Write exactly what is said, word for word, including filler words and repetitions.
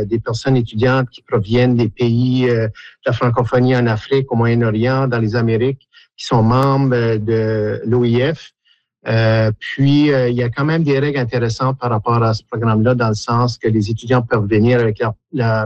de, des personnes étudiantes qui proviennent des pays euh, de la francophonie en Afrique, au Moyen-Orient, dans les Amériques, qui sont membres de l'O I F. Euh, puis, euh, il y a quand même des règles intéressantes par rapport à ce programme-là, dans le sens que les étudiants peuvent venir avec leur, leur